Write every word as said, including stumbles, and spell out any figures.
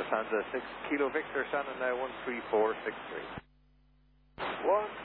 Lufthansa six Kilo Victor, Shannon now one three four six three. one